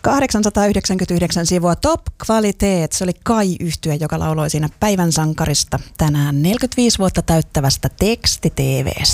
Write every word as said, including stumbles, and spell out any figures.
kahdeksansataayhdeksänkymmentäyhdeksän sivua Top Kvalitet. Se oli Kai-yhtye, joka lauloi siinä Päivän sankarista tänään neljäkymmentäviisi vuotta täyttävästä teksti-tv:stä.